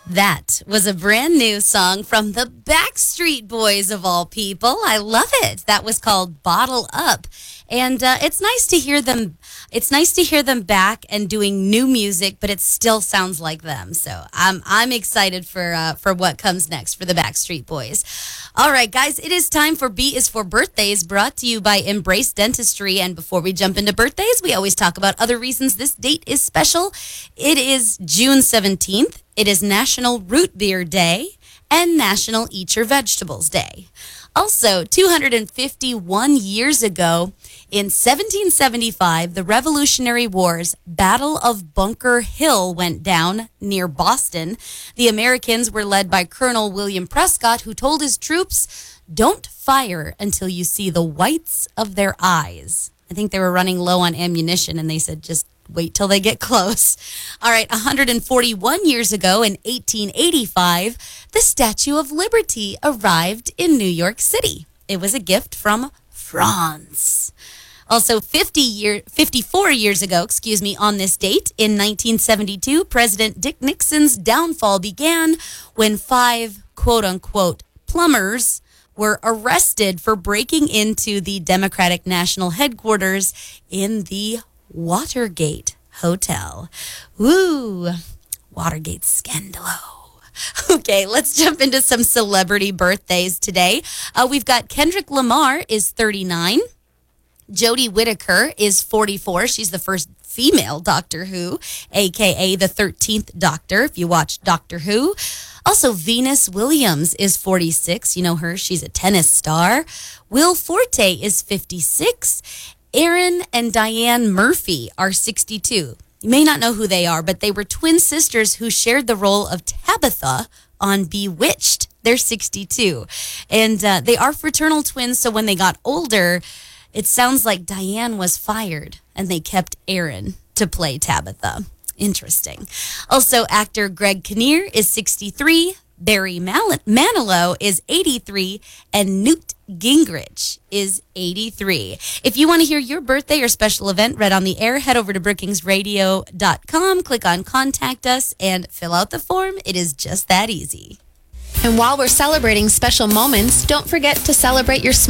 That was a brand new song from the Backstreet Boys, of all people. I love it. That was called Bottle Up. And it's nice to hear them. It's nice to hear them back and doing new music, but it still sounds like them. So I'm excited for what comes next for the Backstreet Boys. All right, guys, it is time for B is for Birthdays, brought to you by Embrace Dentistry. And before we jump into birthdays, we always talk about other reasons this date is special. It is June 17th. It is National Root Beer Day and National Eat Your Vegetables Day. Also, 251 years ago, in 1775, the Revolutionary War's Battle of Bunker Hill went down near Boston. The Americans were led by Colonel William Prescott, who told his troops, "Don't fire until you see the whites of their eyes." I think they were running low on ammunition, and they said, just wait till they get close. All right, 141 years ago in 1885, the Statue of Liberty arrived in New York City. It was a gift from France. Also, 54 years ago, on this date, in 1972, President Dick Nixon's downfall began when 5, quote-unquote, plumbers were arrested for breaking into the Democratic National Headquarters in the Watergate Hotel. Woo! Watergate scandalo. Okay, let's jump into some celebrity birthdays today. We've got Kendrick Lamar is 39. Jodie Whittaker is 44. She's the first female Doctor Who, a.k.a. the 13th Doctor, if you watch Doctor Who. Also, Venus Williams is 46. You know her. She's a tennis star. Will Forte is 56. Erin and Diane Murphy are 62. You may not know who they are, but they were twin sisters who shared the role of Tabitha on Bewitched. They're 62. And they are fraternal twins, so when they got older, it sounds like Diane was fired, and they kept Erin to play Tabitha. Interesting. Also, actor Greg Kinnear is 63. Barry Manilow is 83, and Newt Gingrich is 83. If you want to hear your birthday or special event read on the air, head over to brookingsradio.com, click on Contact Us, and fill out the form. It is just that easy. And while we're celebrating special moments, don't forget to celebrate your